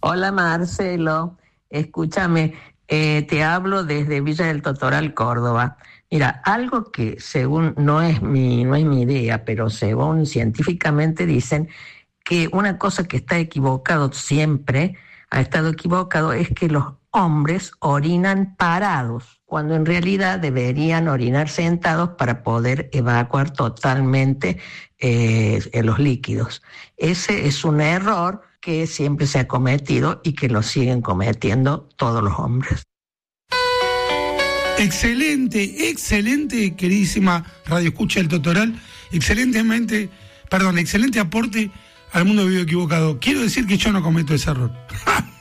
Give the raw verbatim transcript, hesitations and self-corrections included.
Hola Marcelo, escúchame, eh, te hablo desde Villa del Totoral, Córdoba. Mira, algo que según no es mi, no es mi idea, pero según científicamente dicen que una cosa que está equivocado siempre, ha estado equivocado, es que los hombres orinan parados, cuando en realidad deberían orinar sentados para poder evacuar totalmente eh, los líquidos. Ese es un error que siempre se ha cometido y que lo siguen cometiendo todos los hombres. Excelente, excelente, queridísima Radio Escucha del Totoral, excelentemente, perdón, excelente aporte al mundo vivo equivocado. Quiero decir que yo no cometo ese error.